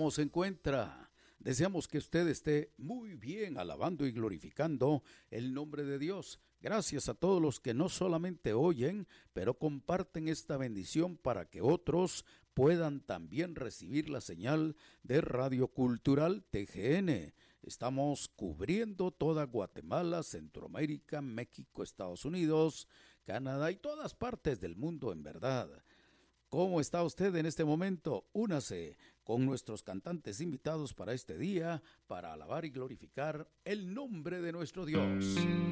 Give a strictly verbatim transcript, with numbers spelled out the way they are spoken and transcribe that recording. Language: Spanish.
¿Cómo se encuentra? Deseamos que usted esté muy bien alabando y glorificando el nombre de Dios. Gracias a todos los que no solamente oyen, pero comparten esta bendición para que otros puedan también recibir la señal de Radio Cultural T G N. Estamos cubriendo toda Guatemala, Centroamérica, México, Estados Unidos, Canadá y todas partes del mundo en verdad. ¿Cómo está usted en este momento? Únase con nuestros cantantes invitados para este día, para alabar y glorificar el nombre de nuestro Dios.